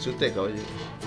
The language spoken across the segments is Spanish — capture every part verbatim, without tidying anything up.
Comience usted, caballero.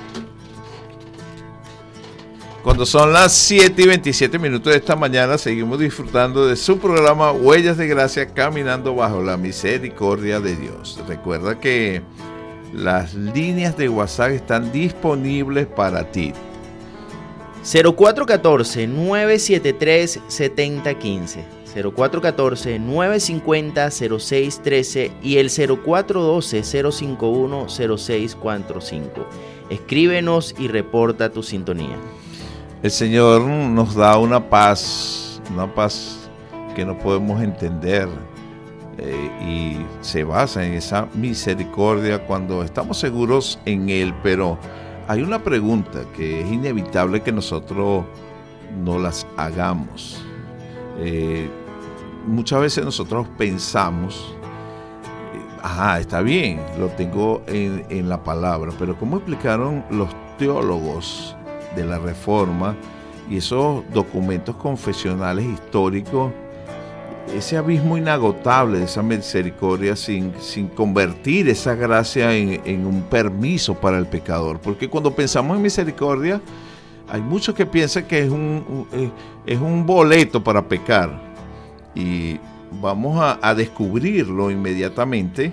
Cuando son las siete y veintisiete minutos de esta mañana, seguimos disfrutando de su programa Huellas de Gracia, caminando bajo la misericordia de Dios. Recuerda que las líneas de WhatsApp están disponibles para ti. cero cuatro uno cuatro, nueve siete tres, siete cero uno cinco, cero cuatro uno cuatro, nueve cinco cero, cero seis uno tres y el cero cuatro uno dos, cero cinco uno, cero seis cuatro cinco. Escríbenos y reporta tu sintonía. El Señor nos da una paz, una paz que no podemos entender eh, y se basa en esa misericordia cuando estamos seguros en Él, pero hay una pregunta que es inevitable que nosotros no las hagamos. Eh, muchas veces nosotros pensamos, eh, ajá, está bien, lo tengo en, en la palabra, pero ¿cómo explicaron los teólogos de la Reforma y esos documentos confesionales históricos ese abismo inagotable de esa misericordia sin, sin convertir esa gracia en, en un permiso para el pecador? Porque cuando pensamos en misericordia hay muchos que piensan que es un, un, es un boleto para pecar, y vamos a, a descubrirlo inmediatamente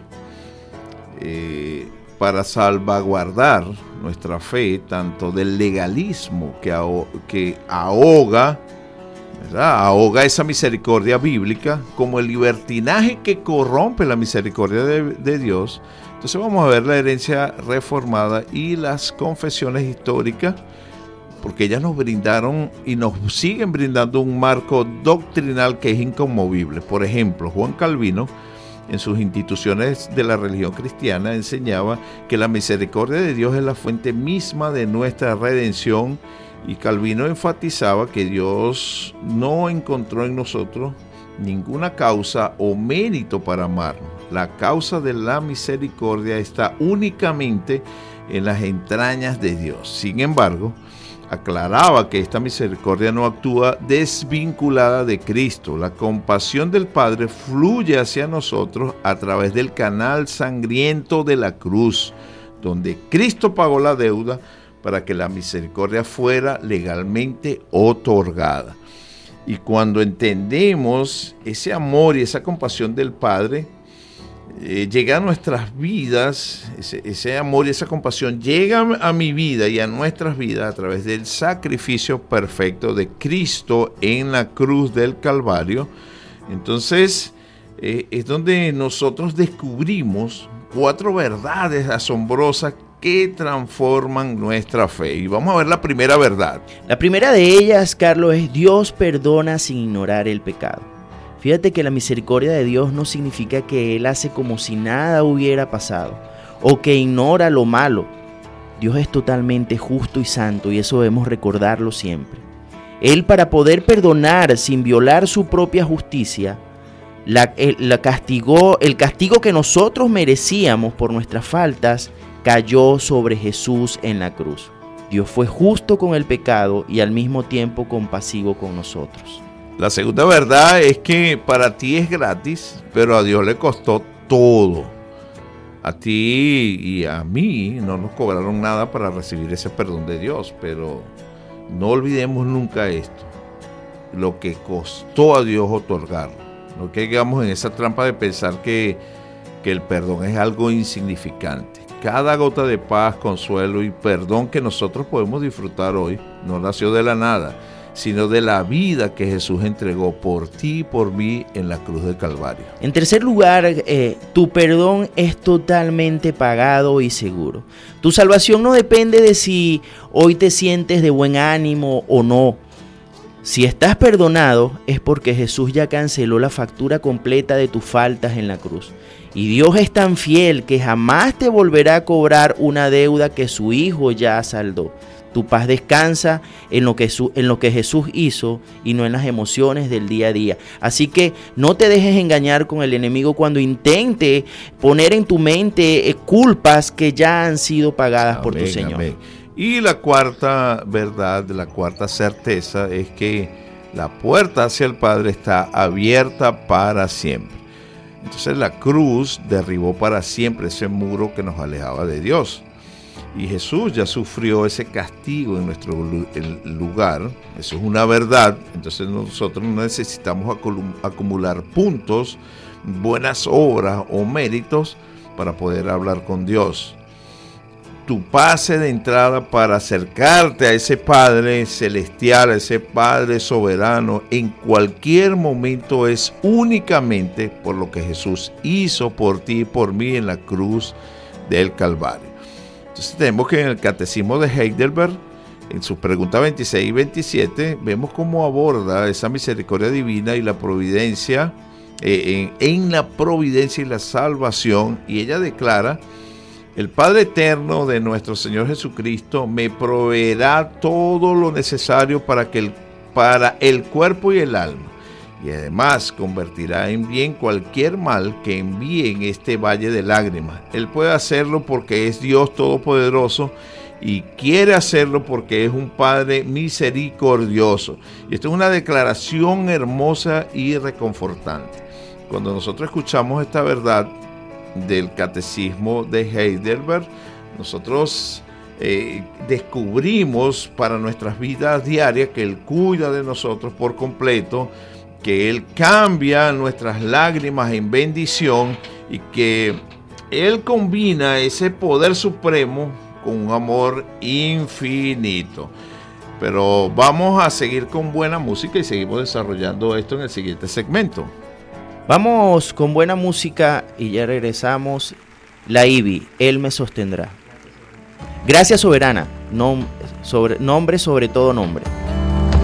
eh, para salvaguardar nuestra fe tanto del legalismo que, aho- que ahoga, ¿verdad? ahoga esa misericordia bíblica, como el libertinaje que corrompe la misericordia de, de Dios. Entonces vamos a ver la herencia reformada y las confesiones históricas, porque ellas nos brindaron y nos siguen brindando un marco doctrinal que es inconmovible. Por ejemplo, Juan Calvino, en sus instituciones de la religión cristiana, enseñaba que la misericordia de Dios es la fuente misma de nuestra redención, y Calvino enfatizaba que Dios no encontró en nosotros ninguna causa o mérito para amarnos. La causa de la misericordia está únicamente en las entrañas de Dios. Sin embargo, aclaraba que esta misericordia no actúa desvinculada de Cristo. La compasión del Padre fluye hacia nosotros a través del canal sangriento de la cruz, donde Cristo pagó la deuda para que la misericordia fuera legalmente otorgada. Y cuando entendemos ese amor y esa compasión del Padre, Eh, llega a nuestras vidas, ese, ese amor y esa compasión llega a mi vida y a nuestras vidas a través del sacrificio perfecto de Cristo en la cruz del Calvario. Entonces eh, es donde nosotros descubrimos cuatro verdades asombrosas que transforman nuestra fe. Y vamos a ver la primera verdad. La primera de ellas, Carlos, es: Dios perdona sin ignorar el pecado. Fíjate que la misericordia de Dios no significa que Él hace como si nada hubiera pasado o que ignora lo malo. Dios es totalmente justo y santo, y eso debemos recordarlo siempre. Él, para poder perdonar sin violar su propia justicia, la, el, la castigó, el castigo que nosotros merecíamos por nuestras faltas cayó sobre Jesús en la cruz. Dios fue justo con el pecado y al mismo tiempo compasivo con nosotros. La segunda verdad es que para ti es gratis, pero a Dios le costó todo. A ti y a mí no nos cobraron nada para recibir ese perdón de Dios, pero no olvidemos nunca esto: lo que costó a Dios otorgarlo. No caigamos en esa trampa de pensar que, que el perdón es algo insignificante. Cada gota de paz, consuelo y perdón que nosotros podemos disfrutar hoy no nació de la nada, sino de la vida que Jesús entregó por ti y por mí en la cruz del Calvario. En tercer lugar, eh, tu perdón es totalmente pagado y seguro. Tu salvación no depende de si hoy te sientes de buen ánimo o no. Si estás perdonado es porque Jesús ya canceló la factura completa de tus faltas en la cruz. Y Dios es tan fiel que jamás te volverá a cobrar una deuda que su Hijo ya saldó. Tu paz descansa en lo que, en lo que Jesús hizo y no en las emociones del día a día. Así que no te dejes engañar con el enemigo cuando intente poner en tu mente culpas que ya han sido pagadas amén, por tu Señor. Amén. Y la cuarta verdad, la cuarta certeza es que la puerta hacia el Padre está abierta para siempre. Entonces la cruz derribó para siempre ese muro que nos alejaba de Dios. Y Jesús ya sufrió ese castigo en nuestro lugar. Eso es una verdad. Entonces nosotros no necesitamos acumular puntos, buenas obras o méritos para poder hablar con Dios. Tu pase de entrada para acercarte a ese Padre celestial, a ese Padre soberano, en cualquier momento es únicamente por lo que Jesús hizo por ti y por mí en la cruz del Calvario. Entonces tenemos que en el Catecismo de Heidelberg, en sus preguntas veintiséis y veintisiete, vemos cómo aborda esa misericordia divina y la providencia, eh, en, en la providencia y la salvación, y ella declara: el Padre eterno de nuestro Señor Jesucristo me proveerá todo lo necesario para, que el, para el cuerpo y el alma, y además convertirá en bien cualquier mal que envíe en este valle de lágrimas. Él puede hacerlo porque es Dios Todopoderoso y quiere hacerlo porque es un Padre misericordioso. Y esto es una declaración hermosa y reconfortante. Cuando nosotros escuchamos esta verdad del Catecismo de Heidelberg, nosotros eh, descubrimos para nuestras vidas diarias que Él cuida de nosotros por completo, que Él cambia nuestras lágrimas en bendición y que Él combina ese poder supremo con un amor infinito. Pero vamos a seguir con buena música y seguimos desarrollando esto en el siguiente segmento. Vamos con buena música y ya regresamos. La I B I, Él me sostendrá. Gracias, soberana, Nom- sobre, nombre sobre todo nombre.